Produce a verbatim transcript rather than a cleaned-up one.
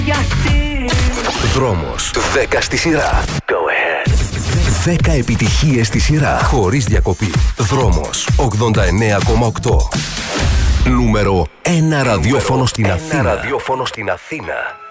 Γιατί? Δρόμος δέκα στη σειρά. Go ahead. δέκα επιτυχίες στη σειρά, χωρίς διακοπή. Δρόμος ογδόντα εννέα κόμμα οκτώ. Νούμερο ένα ραδιόφωνο στην Αθήνα. Ένα ραδιόφωνο στην Αθήνα.